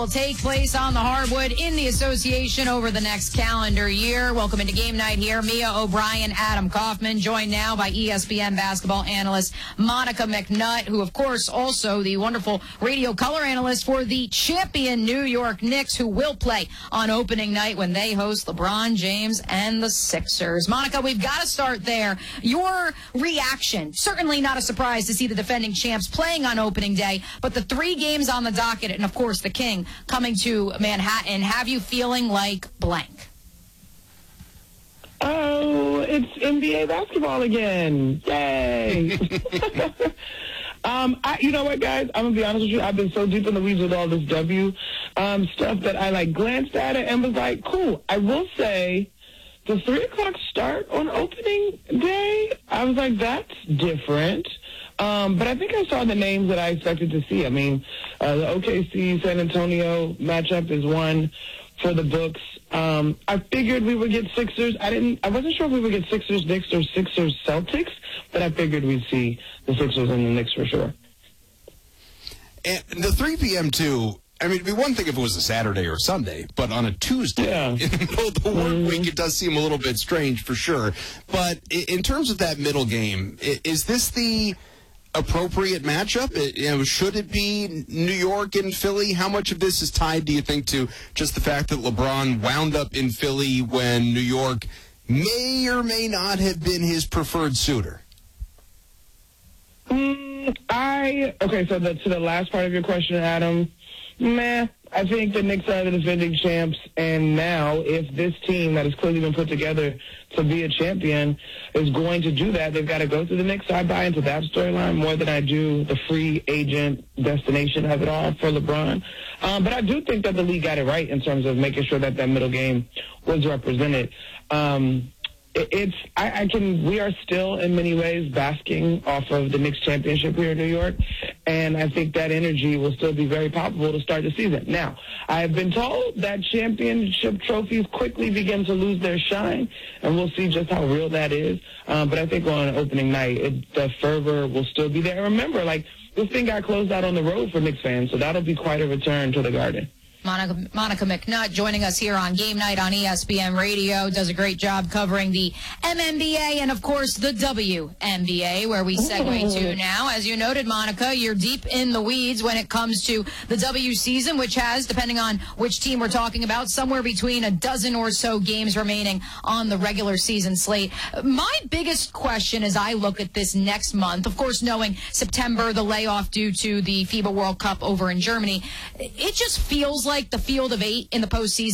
Will take place on the hardwood in the association over the next calendar year. Welcome into Game Night here. Mia O'Brien, Adam Kaufman, joined now by ESPN basketball analyst Monica McNutt, who, of course, also the wonderful radio color analyst for the champion New York Knicks, who will play on opening night when they host LeBron James and the Sixers. Monica, we've got to start there. Your reaction, certainly not a surprise to see the defending champs playing on opening day, but the 3 games on the docket, and, of course, the King coming to Manhattan, have you feeling like blank? Oh, it's NBA basketball again. Yay. You know what, guys? I'm going to be honest with you. I've been so deep in the weeds with all this W stuff that I, glanced at it and was like, cool. I will say the 3 o'clock start on opening day, I was like, that's different. But I think I saw the names that I expected to see. I mean, the OKC San Antonio matchup is one for the books. I figured we would get Sixers. I wasn't sure if we would get Sixers Knicks or Sixers Celtics, but I figured we'd see the Sixers and the Knicks for sure. And the 3 p.m. too. I mean, it'd be one thing if it was a Saturday or Sunday, but on a Tuesday, in the middle of the work week, it does seem a little bit strange for sure. But in terms of that middle game, is this the appropriate matchup? Should it be New York and Philly? How much of this is tied, do you think, to just the fact that LeBron wound up in Philly when New York may or may not have been his preferred suitor? Okay, so to the last part of your question, Adam, I think the Knicks are the defending champs, and now if this team that has clearly been put together to be a champion is going to do that, they've got to go through the Knicks. I buy into that storyline more than I do the free agent destination of it all for LeBron. But I do think that the league got it right in terms of making sure that middle game was represented. We are still in many ways basking off of the Knicks championship here in New York, and I think that energy will still be very palpable to start the season. Now, I have been told that championship trophies quickly begin to lose their shine, and we'll see just how real that is. But I think on opening night, the fervor will still be there. And remember, this thing got closed out on the road for Knicks fans, so that'll be quite a return to the Garden. Monica McNutt joining us here on Game Night on ESPN Radio. Does a great job covering the MNBA and, of course, the WNBA, where we segue to now. As you noted, Monica, you're deep in the weeds when it comes to the W season, which has, depending on which team we're talking about, somewhere between a dozen or so games remaining on the regular season slate. My biggest question as I look at this next month, of course, knowing September, the layoff due to the FIBA World Cup over in Germany, it just feels like the field of 8 in the postseason